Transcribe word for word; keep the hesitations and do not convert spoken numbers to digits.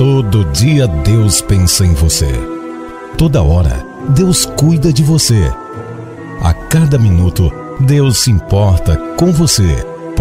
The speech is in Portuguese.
Todo dia Deus pensa em você. Toda hora Deus cuida de você. A cada minuto Deus se importa com você.